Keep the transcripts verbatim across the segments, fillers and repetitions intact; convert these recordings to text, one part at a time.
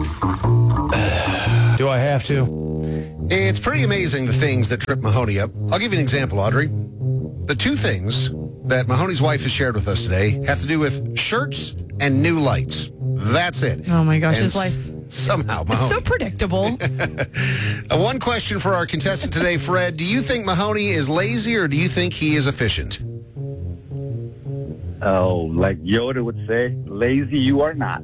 Do I have to? It's pretty amazing the things that trip Mahoney up. I'll give you an example, Audrey. The two things that Mahoney's wife has shared with us today have to do with shirts and new lights. That's it. Oh my gosh, And his life. Somehow, Mahoney. So predictable. Uh, one question for our contestant today, Fred. Do you think Mahoney is lazy or do you think he is efficient? Oh, like Yoda would say, lazy you are not.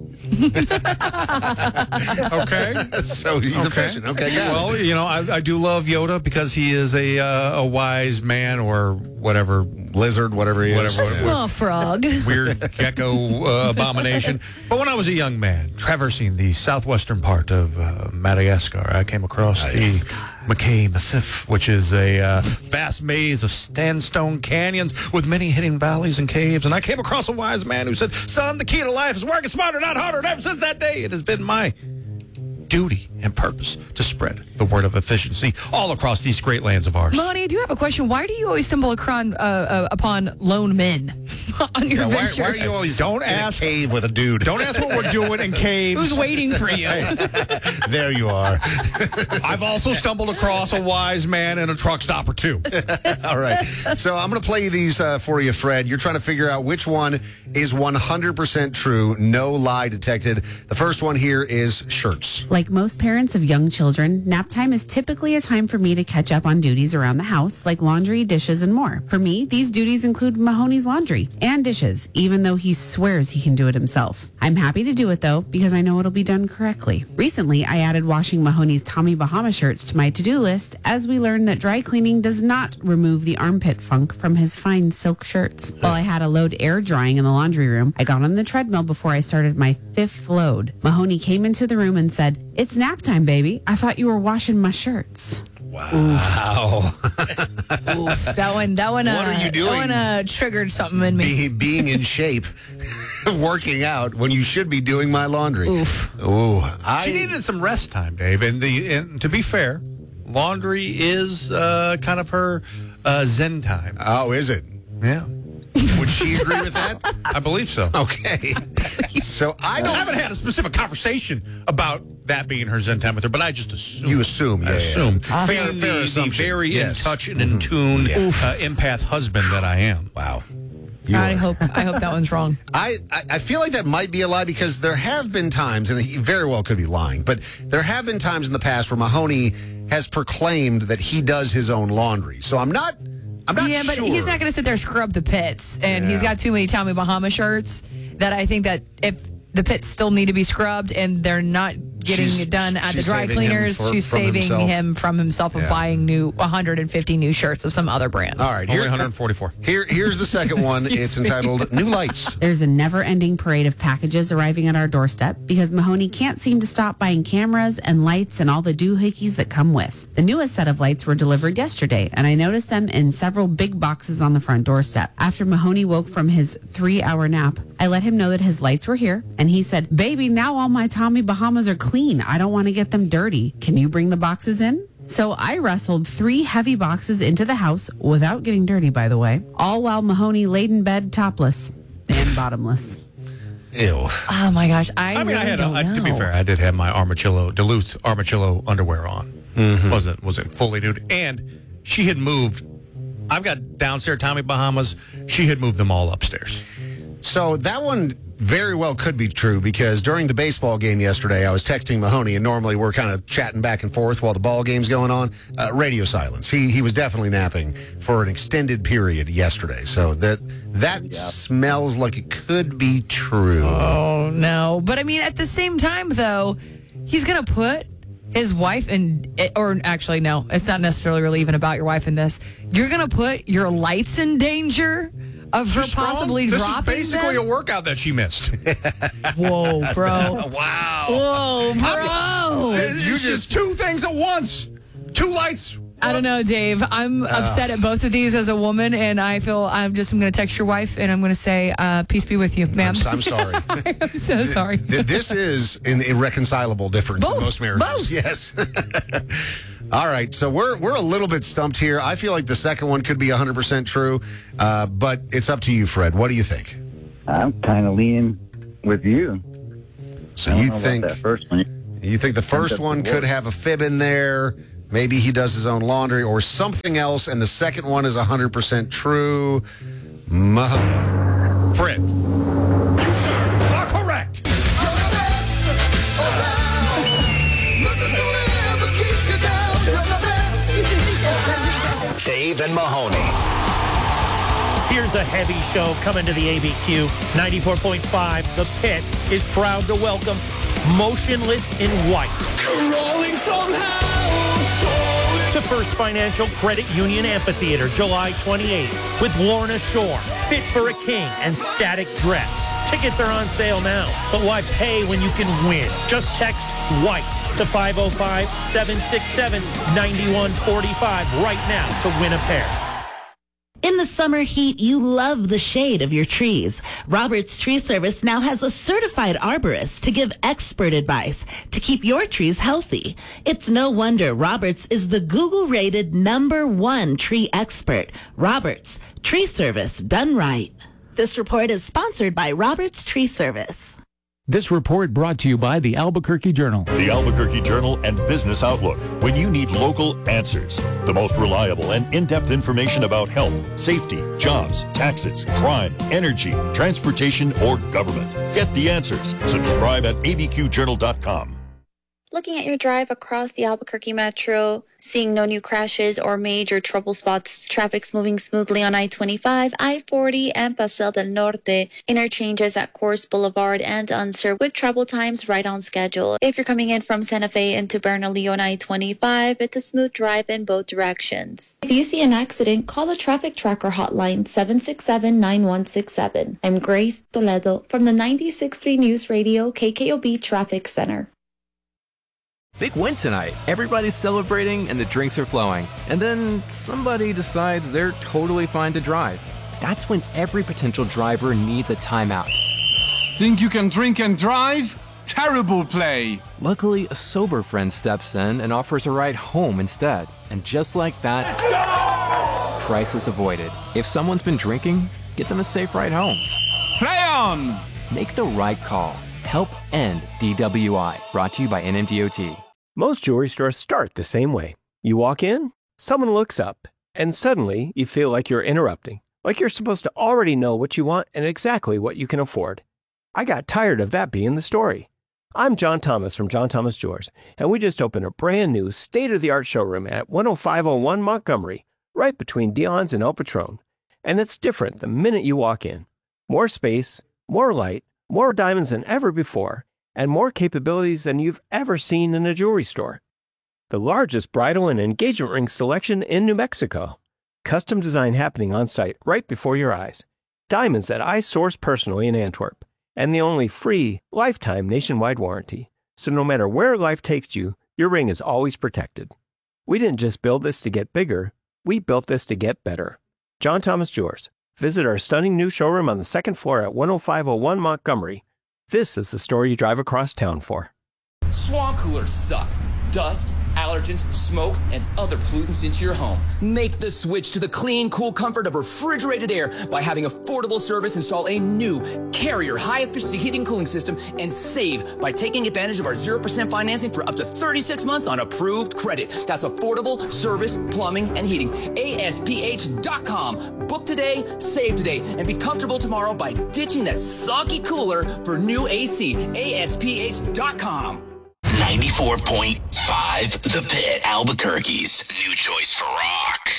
Okay. So he's Okay. efficient. Okay, got it. Well, you know, I, I do love Yoda because he is a uh, a wise man or whatever. Lizard, whatever he is. Whatever, whatever. Small frog. Weird gecko uh, abomination. But when I was a young man, traversing the southwestern part of uh, Madagascar, I came across the McKay Massif, which is a uh, vast maze of sandstone canyons with many hidden valleys and caves. And I came across a wise man who said, "Son, the key to life is working smarter, not harder." And ever since that day, it has been my duty and purpose to spread the word of efficiency all across these great lands of ours. Mahoney, I do have a question. Why do you always stumble acron, uh, uh, upon lone men on your Yeah, why, ventures? why are you always Don't in ask- a cave with a dude? Don't ask what we're doing in caves. Who's waiting for you? There you are. I've also stumbled across a wise man in a truck stop or two. All right. So I'm going to play these uh, for you, Fred. You're trying to figure out which one is one hundred percent true, no lie detected. The first one here is shirts. Like most parents of young children, nap time is typically a time for me to catch up on duties around the house, like laundry, dishes, and more. For me, these duties include Mahoney's laundry and dishes, even though he swears he can do it himself. I'm happy to do it, though, because I know it'll be done correctly. Recently, I added washing Mahoney's Tommy Bahama shirts to my to-do list, as we learned that dry cleaning does not remove the armpit funk from his fine silk shirts. While I had a load air drying in the laundry room, I got on the treadmill before I started my fifth load. Mahoney came into the room and said, "It's nap time, baby. I thought you were washing my shirts." Wow. Oof, that one, that one, uh, What are you doing? That one uh, triggered something in me. Be, being in shape, working out when you should be doing my laundry. Oof. Ooh. I, She needed some rest time, Dave. And the and to be fair, laundry is uh, kind of her uh, zen time. Oh, is it? Yeah, Would she agree with that? I believe so. Okay. So I I don't. haven't had a specific conversation about that being her zen time with her, but I just assume. You assume, yeah, I yeah. assume. It's a fair- Being fair the, the assumption. very Yes. in touch and in tune Yeah. uh, empath husband that I am. Wow. You I are- hope, I hope that one's wrong. I, I I feel like that might be a lie because there have been times, and he very well could be lying, but there have been times in the past where Mahoney has proclaimed that he does his own laundry. So I'm not, I'm not Yeah, but sure. he's not going to sit there and scrub the pits. And he's Yeah. got too many Tommy Bahama shirts that I think that if the pits still need to be scrubbed and they're not getting She's- it done at the she's dry saving him cleaners, for- she's from saving himself. him from himself of Yeah. buying new one hundred fifty new shirts of some other brand. All right, Only here, one hundred forty-four. here, here's the second one. It's entitled New Lights. There's a never-ending parade of packages arriving at our doorstep because Mahoney can't seem to stop buying cameras and lights and all the doohickeys that come with. The newest set of lights were delivered yesterday, and I noticed them in several big boxes on the front doorstep. After Mahoney woke from his three-hour nap, I let him know that his lights were here, and he said, "Baby, now all my Tommy Bahamas are clean. I don't want to get them dirty. Can you bring the boxes in?" So I wrestled three heavy boxes into the house, without getting dirty, by the way, all while Mahoney laid in bed topless and bottomless. Ew. Oh my gosh, I, I mean, really I had, a, don't I, know. to be fair, I did have my Armachillo, Duluth Armachillo underwear on. Wasn't wasn't fully nude, and she had moved. I've got downstairs Tommy Bahamas. She had moved them all upstairs. So that one very well could be true because during the baseball game yesterday, I was texting Mahoney, and normally we're kind of chatting back and forth while the ball game's going on. Uh, radio silence. He he was definitely napping for an extended period yesterday. So that that smells like it could be true. Oh no! But I mean, at the same time, though, he's gonna put his wife in, or actually, no, it's not necessarily really even about your wife in this. You're gonna put your lights in danger of her She's strong. possibly this dropping is basically them. a workout that she missed. Whoa, bro! Wow. Whoa, bro! you just two things at once. Two lights. I don't know, Dave. I'm upset at both of these as a woman, and I feel I'm just I'm going to text your wife, and I'm going to say, uh, "Peace be with you, ma'am." I'm, I'm sorry. I'm so sorry. Th- This is an irreconcilable difference Both. in most marriages. Both. Yes. All right, so we're we're a little bit stumped here. I feel like the second one could be one hundred percent true, uh, but it's up to you, Fred. What do you think? I'm kind of leaning with you. So I don't you know about think that first one? You think the first one could have a fib in there? Maybe he does his own laundry or something else, and the second one is one hundred percent true. Mahoney. Fred. You, sir, are correct. Dave and Mahoney. Here's a heavy show coming to the A B Q. ninety-four point five, The Pit is proud to welcome Motionless in White. Crawling somehow. To First Financial Credit Union Amphitheater, July twenty-eighth, with Lorna Shore, Fit for a King, and Static Dress. Tickets are on sale now, but why pay when you can win? Just text WHITE to five oh five, seven six seven, nine one four five right now to win a pair. In the summer heat, you love the shade of your trees. Roberts Tree Service now has a certified arborist to give expert advice to keep your trees healthy. It's no wonder Roberts is the Google-rated number one tree expert. Roberts Tree Service, done right. This report is sponsored by Roberts Tree Service. This report brought to you by the Albuquerque Journal. The Albuquerque Journal and Business Outlook. When you need local answers, the most reliable and in-depth information about health, safety, jobs, taxes, crime, energy, transportation, or government. Get the answers. Subscribe at A B Q journal dot com. Looking at your drive across the Albuquerque Metro, seeing no new crashes or major trouble spots, traffic's moving smoothly on I twenty-five, I forty, and Paseo del Norte. Interchanges at Course Boulevard and Unser with travel times right on schedule. If you're coming in from Santa Fe into Bernalillo on I twenty-five, it's a smooth drive in both directions. If you see an accident, call the Traffic Tracker hotline seven six seven, nine one six seven. I'm Grace Toledo from the ninety-six point three News Radio K K O B Traffic Center. Big win tonight. Everybody's celebrating and the drinks are flowing. And then somebody decides they're totally fine to drive. That's when every potential driver needs a timeout. Think you can drink and drive? Terrible play. Luckily, a sober friend steps in and offers a ride home instead. And just like that, crisis avoided. If someone's been drinking, get them a safe ride home. Play on! Make the right call. Help end D W I. Brought to you by N M D O T. Most jewelry stores start the same way. You walk in, someone looks up, and suddenly you feel like you're interrupting, like you're supposed to already know what you want and exactly what you can afford. I got tired of that being the story. I'm John Thomas from John Thomas Jewelers, and we just opened a brand new state-of-the-art showroom at one oh five oh one Montgomery, right between Dion's and El Patron. And it's different the minute you walk in. More space, more light, more diamonds than ever before, and more capabilities than you've ever seen in a jewelry store. The largest bridal and engagement ring selection in New Mexico. Custom design happening on site right before your eyes. Diamonds that I source personally in Antwerp. And the only free, lifetime nationwide warranty. So no matter where life takes you, your ring is always protected. We didn't just build this to get bigger, we built this to get better. John Thomas Jewelers. Visit our stunning new showroom on the second floor at one oh five oh one Montgomery. This is the store you drive across town for. Swamp coolers suck. Dust, allergens, smoke, and other pollutants into your home. Make the switch to the clean, cool comfort of refrigerated air by having affordable service install a new Carrier high-efficiency heating and cooling system and save by taking advantage of our zero percent financing for up to thirty-six months on approved credit. That's affordable service, plumbing, and heating. A S P H dot com. Book today, save today, and be comfortable tomorrow by ditching that soggy cooler for new A C. A S P H dot com. ninety-four point five The Pit, Albuquerque's new choice for rock.